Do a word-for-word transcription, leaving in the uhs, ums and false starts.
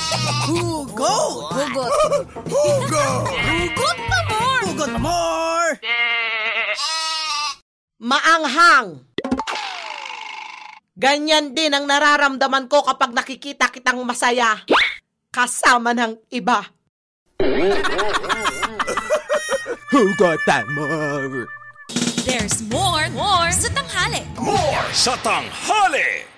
Hugot! Hugot. Hugot! Hugot pa more! Hugot more! Maanghang. Ganyan din ang nararamdaman ko kapag nakikita kitang masaya kasama ng iba. Hugot pa more! There's more, more sa tanghali. More sa tanghali!